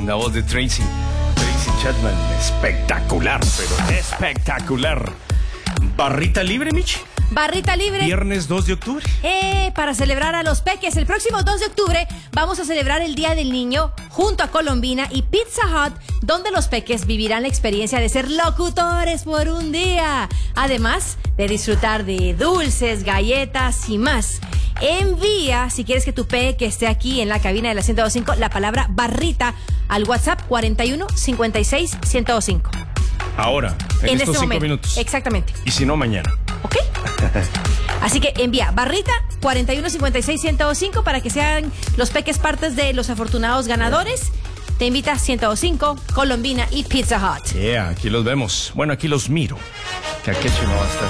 la voz de Tracy Chapman. Espectacular, pero espectacular. ¿Barrita libre, Michi? Barrita libre. Viernes 2 de octubre. Para celebrar a los peques. El próximo 2 de octubre vamos a celebrar el Día del Niño junto a Colombina y Pizza Hut, donde los peques vivirán la experiencia de ser locutores por un día. Además de disfrutar de dulces, galletas y más. Envía, si quieres que tu peque esté aquí en la cabina de la 102.5, la palabra barrita al WhatsApp 41 56 105. Ahora, en estos 5 minutos. Exactamente. Y si no, mañana. ¿Ok? Así que envía barrita 41 56 105 para que sean los peques partes de los afortunados ganadores. Te invita 105, Colombina y Pizza Hut. Aquí los vemos. Bueno, aquí los miro. Que aquel no va a estar.